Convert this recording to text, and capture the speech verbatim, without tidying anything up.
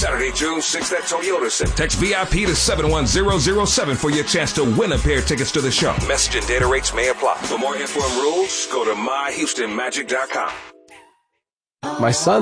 Saturday, June sixth at Toyota Center. Text V I P to seven one zero zero seven for your chance to win a pair of tickets to the show. Message and data rates may apply. For more info and rules, go to my houston magic dot com. My son